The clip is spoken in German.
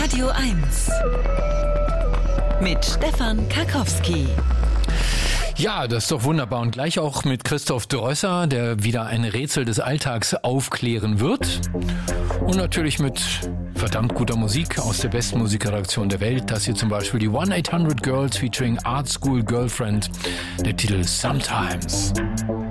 Radio 1 mit Stefan Karkowski. Ja, das ist doch wunderbar. Und gleich auch mit Christoph Drösser, der wieder ein Rätsel des Alltags aufklären wird. Und natürlich mit verdammt guter Musik aus der besten Musikredaktion der Welt. Das hier zum Beispiel die 1-800 Girls featuring Art School Girlfriend. Der Titel ist Sometimes.